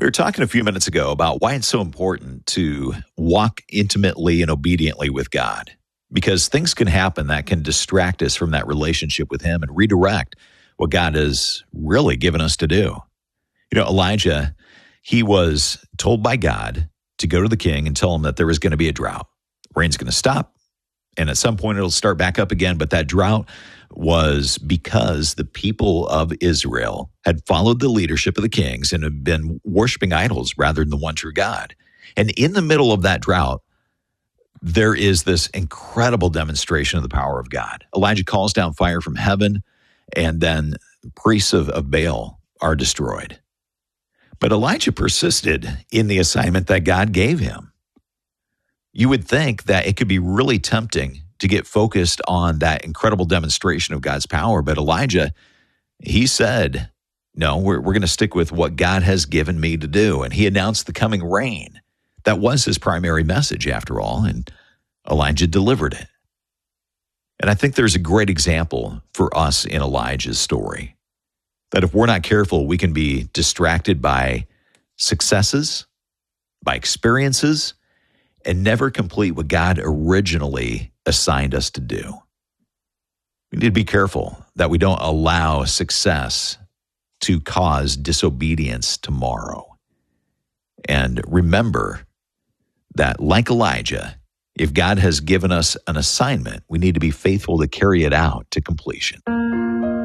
We were talking a few minutes ago about why it's so important to walk intimately and obediently with God, because things can happen that can distract us from that relationship with Him and redirect what God has really given us to do. You know, Elijah, he was told by God to go to the king and tell him that there was going to be a drought. Rain's going to stop, and at some point it'll start back up again. But that drought was because the people of Israel had followed the leadership of the kings and had been worshiping idols rather than the one true God. And in the middle of that drought, there is this incredible demonstration of the power of God. Elijah calls down fire from heaven, and then priests of Baal are destroyed. But Elijah persisted in the assignment that God gave him. You would think that it could be really tempting to get focused on that incredible demonstration of God's power. But Elijah, he said, no, we're going to stick with what God has given me to do. And he announced the coming rain. That was his primary message, after all, and Elijah delivered it. And I think there's a great example for us in Elijah's story, that if we're not careful, we can be distracted by successes, by experiences, and never complete what God originally assigned us to do. We need to be careful that we don't allow success to cause disobedience tomorrow. And remember that, like Elijah, if God has given us an assignment, we need to be faithful to carry it out to completion.